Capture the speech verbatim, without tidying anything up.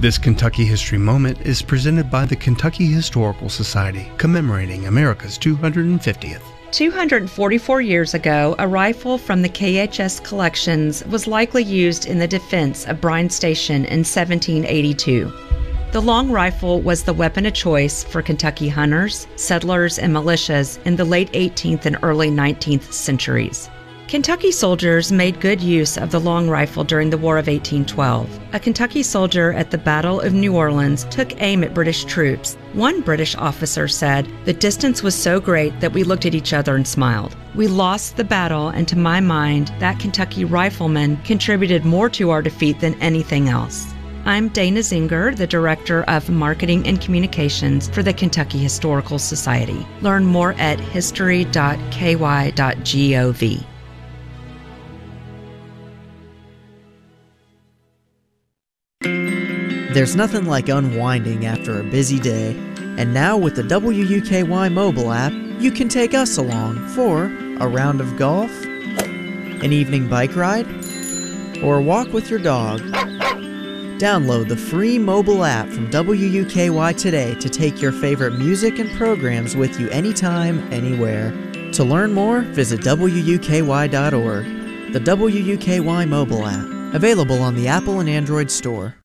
This Kentucky History Moment is presented by the Kentucky Historical Society, commemorating America's two hundred fiftieth. two hundred forty-four years ago, a rifle from the K H S collections was likely used in the defense of Bryan Station in seventeen eighty-two. The long rifle was the weapon of choice for Kentucky hunters, settlers, and militias in the late eighteenth and early nineteenth centuries. Kentucky soldiers made good use of the long rifle during the War of eighteen twelve. A Kentucky soldier at the Battle of New Orleans took aim at British troops. One British officer said, "The distance was so great that we looked at each other and smiled. We lost the battle, and to my mind, that Kentucky rifleman contributed more to our defeat than anything else." I'm Dana Zinger, the Director of Marketing and Communications for the Kentucky Historical Society. Learn more at history dot k y dot gov. There's nothing like unwinding after a busy day, and now with the W U K Y mobile app, you can take us along for a round of golf, an evening bike ride, or a walk with your dog. Download the free mobile app from W U K Y today to take your favorite music and programs with you anytime, anywhere. To learn more, visit W U K Y dot org. The W U K Y mobile app, available on the Apple and Android store.